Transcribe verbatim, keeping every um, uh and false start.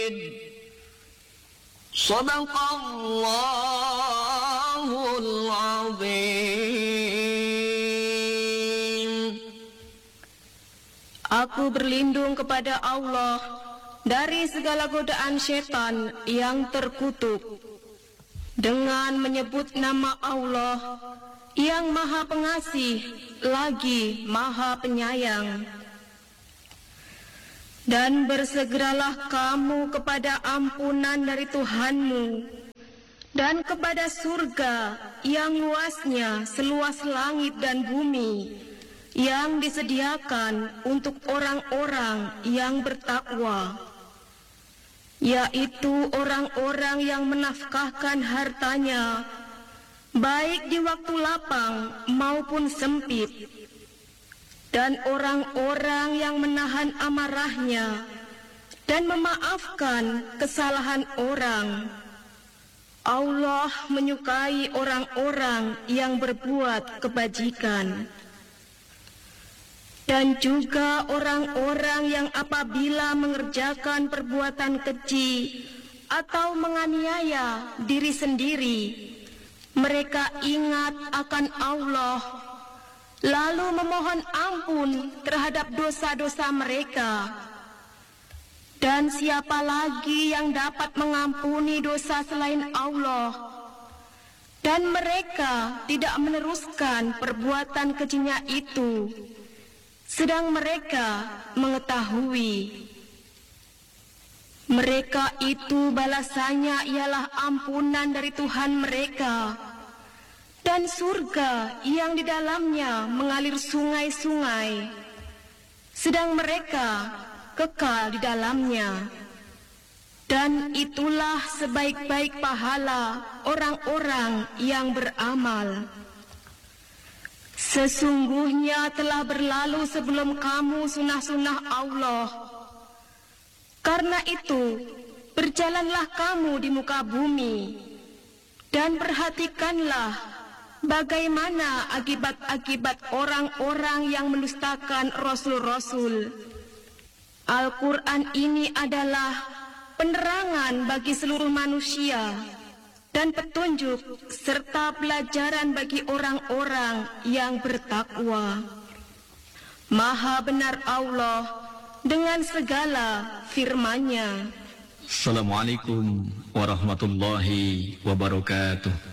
Shadaqallahul azim. Aku berlindung kepada Allah dari segala godaan setan yang terkutuk dengan menyebut nama Allah yang Maha Pengasih lagi Maha Penyayang. Dan bersegeralah kamu kepada ampunan dari Tuhanmu dan kepada surga yang luasnya seluas langit dan bumi, yang disediakan untuk orang-orang yang bertakwa, yaitu orang-orang yang menafkahkan hartanya baik di waktu lapang maupun sempit, dan orang-orang yang menahan amarahnya dan memaafkan kesalahan orang. Allah menyukai orang-orang yang berbuat kebajikan. Dan juga orang-orang yang apabila mengerjakan perbuatan keji atau menganiaya diri sendiri, mereka ingat akan Allah, lalu memohon ampun terhadap dosa-dosa mereka. Dan siapa lagi yang dapat mengampuni dosa selain Allah? Dan mereka tidak meneruskan perbuatan kejinya itu, sedang mereka mengetahui. Mereka itu balasannya ialah ampunan dari Tuhan mereka, dan surga yang di dalamnya mengalir sungai-sungai, sedang mereka kekal di dalamnya. Dan itulah sebaik-baik pahala orang-orang yang beramal. Sesungguhnya telah berlalu sebelum kamu sunnah-sunnah Allah. Karena itu, berjalanlah kamu di muka bumi, dan perhatikanlah bagaimana akibat-akibat orang-orang yang mendustakan Rasul-Rasul. Al-Quran ini adalah penerangan bagi seluruh manusia dan petunjuk serta pelajaran bagi orang-orang yang bertakwa. Maha benar Allah dengan segala firman-Nya. Assalamualaikum warahmatullahi wabarakatuh.